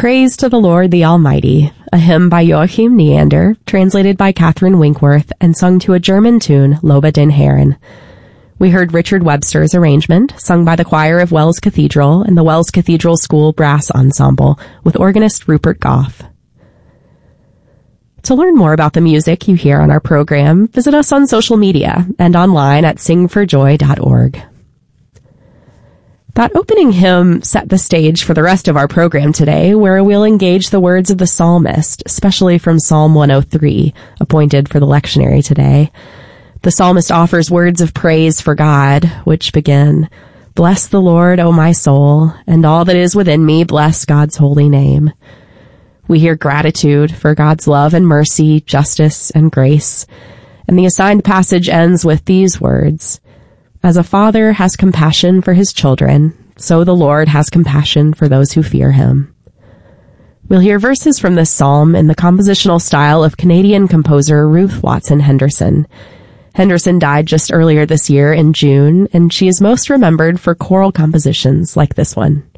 Praise to the Lord the Almighty, a hymn by Joachim Neander, translated by Catherine Winkworth, and sung to a German tune, Lobe den Herren. We heard Richard Webster's arrangement, sung by the choir of Wells Cathedral and the Wells Cathedral School Brass Ensemble, with organist Rupert Goff. To learn more about the music you hear on our program, visit us on social media and online at singforjoy.org. That opening hymn set the stage for the rest of our program today, where we'll engage the words of the psalmist, especially from Psalm 103, appointed for the lectionary today. The psalmist offers words of praise for God, which begin, "Bless the Lord, O my soul, and all that is within me, bless God's holy name." We hear gratitude for God's love and mercy, justice and grace. And the assigned passage ends with these words, "As a father has compassion for his children, so the Lord has compassion for those who fear him." We'll hear verses from this psalm in the compositional style of Canadian composer Ruth Watson Henderson. Henderson died just earlier this year in June, and she is most remembered for choral compositions like this one.